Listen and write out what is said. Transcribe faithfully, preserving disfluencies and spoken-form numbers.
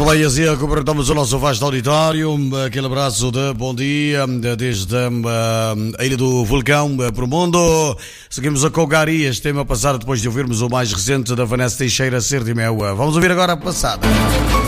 bem, assim cumprimentamos o nosso vasto auditório. Aquele abraço de bom dia desde a Ilha do Vulcão para o mundo. Seguimos a Colgari, este tema passado depois de ouvirmos o mais recente da Vanessa Teixeira, Ser de Meu. Vamos ouvir agora a passada.